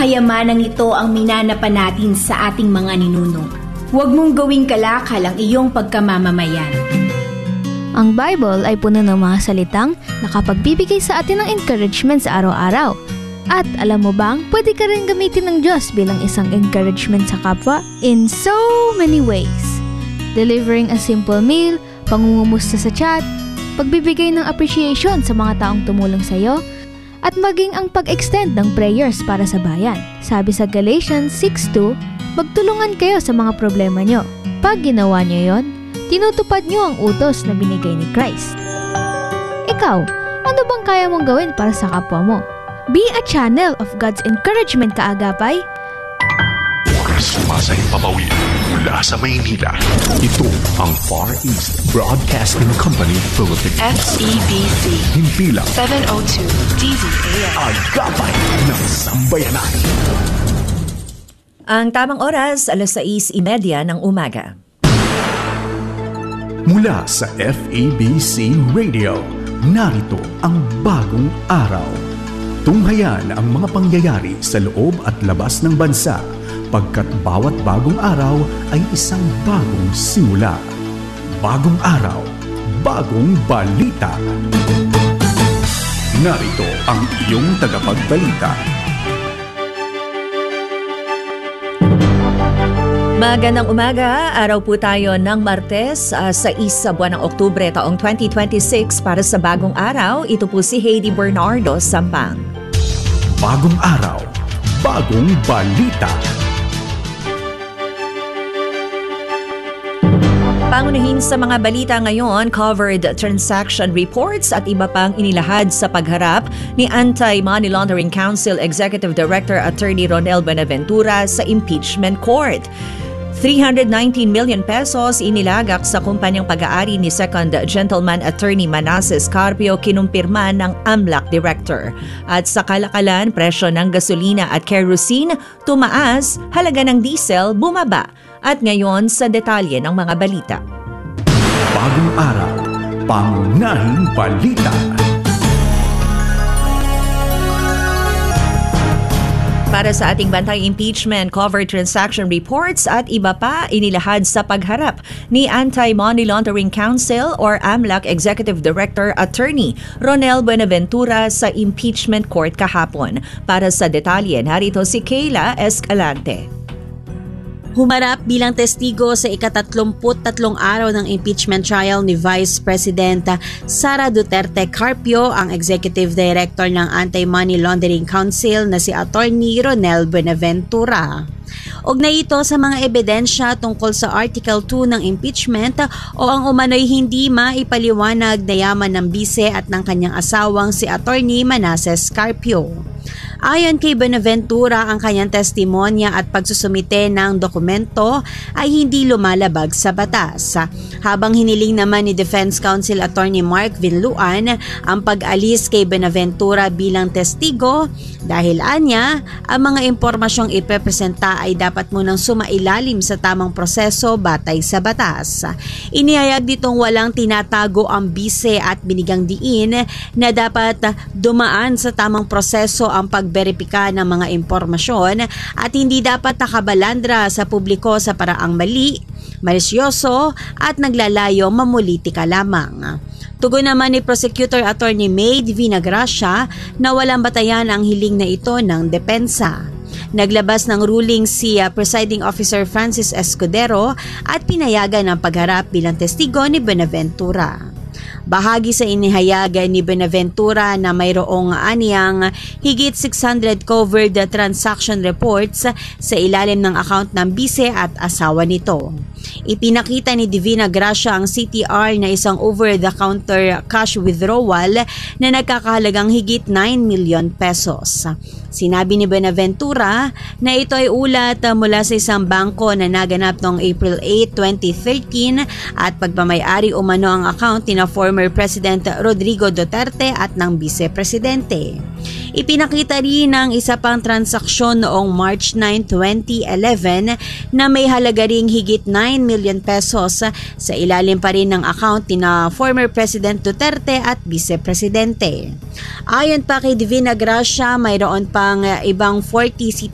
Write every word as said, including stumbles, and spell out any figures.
kayamanang ito ang minanapan natin sa ating mga ninuno. Huwag mong gawing kalakal ang iyong pagkamamamayan. Ang Bible ay puno ng mga salitang nakapagbibigay sa atin ng encouragement sa araw-araw. At alam mo bang, pwede ka rin gamitin ng Diyos bilang isang encouragement sa kapwa in so many ways. Delivering a simple meal, pangungumusta sa chat, pagbibigay ng appreciation sa mga taong tumulong sa iyo, at maging ang pag-extend ng prayers para sa bayan. Sabi sa Galatians six two, magtulungan kayo sa mga problema nyo. Pag ginawa nyo yon, tinutupad nyo ang utos na binigay ni Christ. Ikaw, ano bang kaya mong gawin para sa kapwa mo? Be a channel of God's encouragement, kaagapay. Sumasayang papawid mula sa Maynila. Ito ang Far East Broadcasting Company Philippines. F E B C. Himpilang seven oh two D Z A M. Agapay ng Sambayanan. Ang tamang oras, alas sais imedya ng umaga. Mula sa F E B C Radio, narito ang bagong araw. Tunghayan ang mga pangyayari sa loob at labas ng bansa, pagkat bawat bagong araw ay isang bagong simula. Bagong araw, bagong balita. Narito ang iyong tagapagbalita. Magandang umaga, araw po tayo ng Martes uh, sa isa buwan ng Oktubre taong twenty twenty-six. Para sa bagong araw, ito po si Heidi Bernardo Sampang. Bagong araw, bagong balita. Pangunahin sa mga balita ngayon, covered transaction reports at iba pang inilahad sa pagharap ni Anti-Money Laundering Council Executive Director Attorney Ronel Buenaventura sa impeachment court. three hundred nineteen million pesos inilagak sa kumpanyang pag-aari ni Second Gentleman Attorney Manasseh Carpio, kinumpirma ng AMLAC Director. At sa kalakalan, presyo ng gasolina at kerosene tumaas, halaga ng diesel bumaba. At ngayon sa detalye ng mga balita. Bagong araw, pangunahing balita. Para sa ating bantay impeachment, covered transaction reports at iba pa inilahad sa pagharap ni Anti-Money Laundering Council or AMLAC Executive Director Attorney Ronel Buenaventura sa impeachment court kahapon. Para sa detalye, narito si Kayla Escalante. Humarap bilang testigo sa ikatatlumput tatlong araw ng impeachment trial ni Vice President Sara Duterte Carpio ang Executive Director ng Anti-Money Laundering Council na si Attorney Ronel Buenaventura. Ugnay ito sa mga ebidensya tungkol sa Article two ng impeachment o ang umano'y hindi maipaliwanag na yaman ng bise at ng kanyang asawang si Attorney Manasseh Carpio. Ayon kay Buenaventura, ang kanyang testimonya at pagsusumite ng dokumento ay hindi lumalabag sa batas. Habang hiniling naman ni Defense Counsel Attorney Mark Vinluan ang pag-alis kay Buenaventura bilang testigo dahil anya, ang mga impormasyong iprepresenta ay dapat munang sumailalim sa tamang proseso batay sa batas. Inihayag ditong walang tinatago ang bise at binigang diin na dapat dumaan sa tamang proseso ang pagberipika ng mga impormasyon at hindi dapat nakabalandra sa publiko sa paraang mali, malisyoso at naglalayo mamulitika lamang. Tugon naman ni Prosecutor Attorney May Vinagracia na walang batayan ang hiling na ito ng depensa. Naglabas ng ruling si uh, Presiding Officer Francis Escudero at pinayagan ang pagharap bilang testigo ni Buenaventura. Bahagi sa inihayag ni Buenaventura na mayroong aniyang higit six hundred covered transaction reports sa ilalim ng account ng bise at asawa nito. Ipinakita ni Divina Gracia ang C T R na isang over-the-counter cash withdrawal na nagkakahalagang higit nine million pesos. Sinabi ni Buenaventura na ito ay ulat mula sa isang bangko na naganap noong April eighth, twenty thirteen at pagmamayari umano ang account ni na former President Rodrigo Duterte at ng Vice Presidente. Ipinakita rin ang isa pang transaksyon noong March ninth, twenty eleven na may halaga ring higit nine million pesos sa ilalim pa rin ng account ni na former President Duterte at Vice Presidente. Ayon pa kay Divina Gracia, mayroon pang ibang forty C T